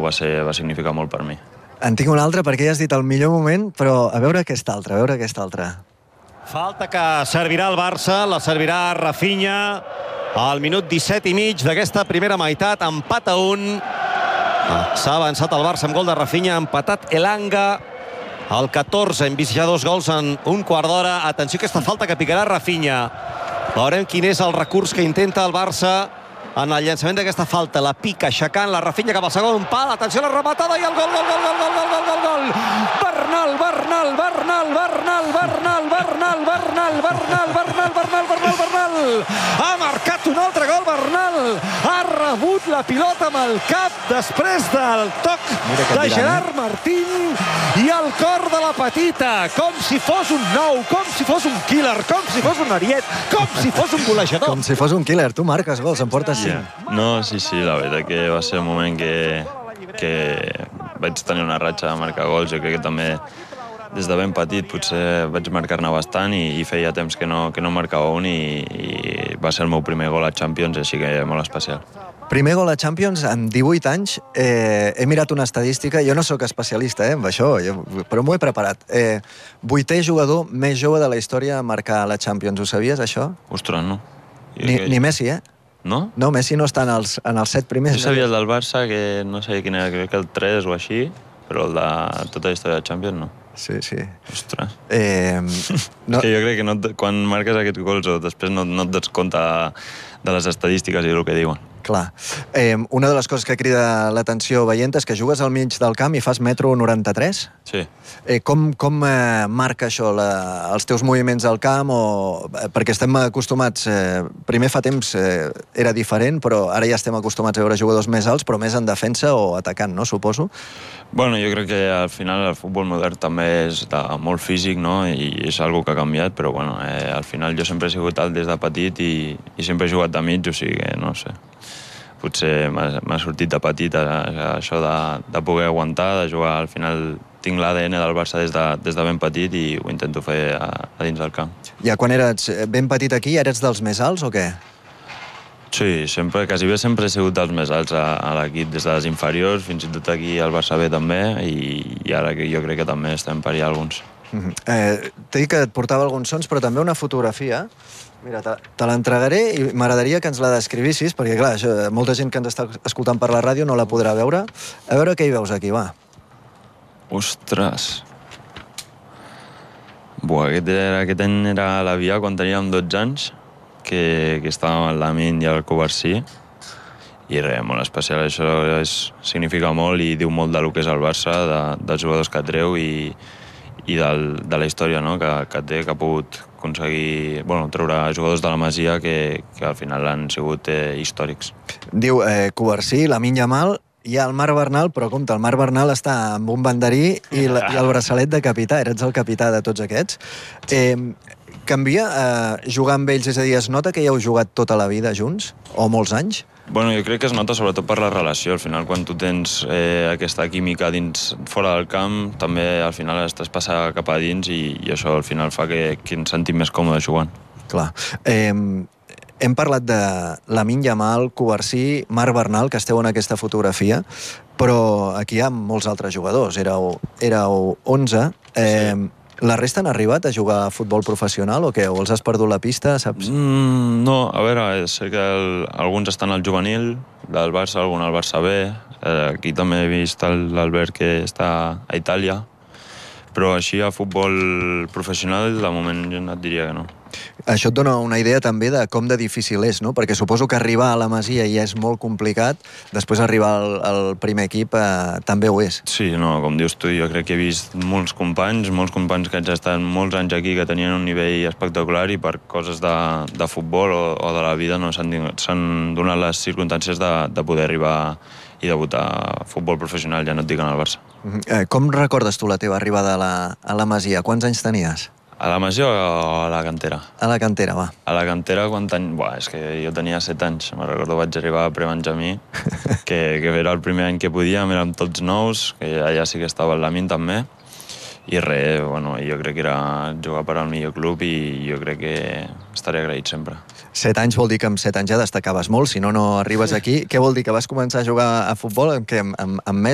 va significar molt per mi. En tinc un altre perquè ja has dit el millor moment, però a veure aquest altre, Falta que servirà el Barça, la servirà Rafinha al minut 17 i mig d'aquesta primera meitat, empat a 1. S'ha avançat el Barça amb gol de Rafinha, empatat Elanga al 14. Hem vist ja 2 gols en un quart d'hora. Atenció a aquesta falta que picarà Rafinha. Veurem quin és el recurs que intenta el Barça en el llançament d'aquesta falta. La pica, aixecant la Rafinha cap al segon pal. Atenció a la rematada i el gol, gol. Bernal. Ha marcat un altre gol, Bernal. Ha rebut la pilota amb el cap després del toc de Gerard Martín i el cor de la petita, com si fos un nou, com si fos un killer, com si fos un ariet, com si fos un golejador. Com si fos un killer. Tu marques gols, en portes 5. No, sí, la veritat que va ser un moment que vaig tenir una ratxa de marcar gols. Jo crec que també des de ben petit potser vaig marcar-ne bastant i feia temps que no marcava un i va ser el meu primer gol a Champions, així que molt especial. Primer gol a Champions en 18 anys. He mirat una estadística, jo no sóc especialista amb això, però m'ho he preparat. 8è jugador més jove de la història a marcar a la Champions. Ho sabies, això? Ostres, no. Ni Messi, No? No, Messi no està en els 7 primers. Jo sabia el del Barça, que no sé quin era, crec que el 3 o així, però el de tota la història de Champions no. Sí. Ostres. No. Que jo crec que quan marques aquests gols o després no et dones compte de les estadístiques i del que diuen. Clar. Una de les coses que crida l'atenció veient és que jugues al mig del camp i fas 1,93 m. Sí. Com marca això els teus moviments al camp? Perquè estem acostumats... Primer fa temps era diferent, però ara ja estem acostumats a veure jugadors més alts, però més en defensa o atacant, no? Suposo. Bueno, jo crec que al final el futbol modern també és molt físic, no? I és algo que ha canviat, però bueno, al final jo sempre he sigut alt des de petit i sempre he jugat de mig, o sigui que no sé. Potser m'ha sortit de petit això de poder aguantar, de jugar. Al final tinc l'ADN del Barça des de ben petit i ho intento fer a dins del camp. Ja quan eres ben petit aquí, eres dels més alts o què? Sí, quasi bé sempre he sigut dels més alts a l'equip, des de les inferiors, fins i tot aquí al Barça B també, i ara jo crec que també estem per allà alguns. T'he dit que et portava alguns sons, però també una fotografia. Mira, te l'entregaré i m'agradaria que ens la descrivissis, perquè clar, molta gent que ens està escoltant per la ràdio no la podrà veure. A veure què hi veus aquí, va. Ostres! Aquest any era a l'Avià quan teníem 12 anys, que estàvem al Lamin i al Covarsí, i res, molt especial. Això significa molt i diu molt del que és el Barça, dels jugadors que treu i de la història que té, que ha pogut aconseguir treure jugadors de la Masia que al final han sigut històrics. Diu Covarsí, Lamine Yamal, hi ha el Marc Bernal, però compte, el Marc Bernal està amb un banderí i el braçalet de capità, eres el capità de tots aquests. Canvia jugar amb ells, és a dir, es nota que ja heu jugat tota la vida junts, o molts anys? Bueno, jo crec que es nota sobretot per la relació. Al final, quan tu tens aquesta química fora del camp, també al final es traspassa cap a dins i això al final fa que ens sentim més còmodes jugant. Clar. Hem parlat de Lamine Yamal, Covarsí, Marc Bernal, que esteu en aquesta fotografia, però aquí hi ha molts altres jugadors. Éreu 11. Sí. La resta han arribat a jugar a futbol professional o què? O els has perdut la pista, saps? No, a veure, sé que alguns estan al juvenil del Barça, algun al Barça B. Aquí també he vist l'Albert que està a Itàlia. Però així a futbol professional, de moment jo et diria que no. Això et dona una idea també de com de difícil és, no? Perquè suposo que arribar a la Masia ja és molt complicat, després arribar al primer equip també ho és. Sí, no, com dius tu, jo crec que he vist molts companys que han estat molts anys aquí, que tenien un nivell espectacular i per coses de futbol o de la vida no s'han donat les circumstàncies de poder arribar i debutar a futbol professional, ja no et dic en el Barça. Com recordes tu la teva arribada a la Masia? Quants anys tenies? A la Masia o a la cantera? A la cantera, va. A la cantera, és que jo tenia 7 anys. Me'n recordo, vaig arribar a prebenjamí, que era el primer any que podíem, érem tots nous, que allà sí que estava el Lamin també. I res, jo crec que era jugar per al millor club i jo crec que estaré agraït sempre. 7 anys vol dir que amb 7 anys ja destacaves molt, si no, no arribes aquí. Què vol dir, que vas començar a jugar a futbol amb